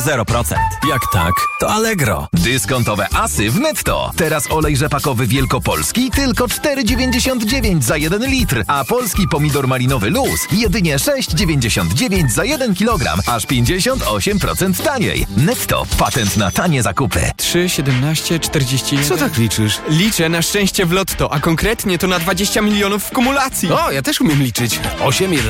0%. Jak tak, to Allegro. Dyskontowe asy w Netto. Teraz olej rzepakowy wielkopolski tylko 4,99 za 1 litr, a polski pomidor malinowy Luz jedynie 6,99 za 1 kilogram, aż 58% taniej. Netto. Patent na tanie zakupy. 3, 17, 41... Co tak liczysz? Liczę na szczęście w lotto, a konkretnie to na 20 milionów w kumulacji. O, ja też umiem liczyć. 8, 11...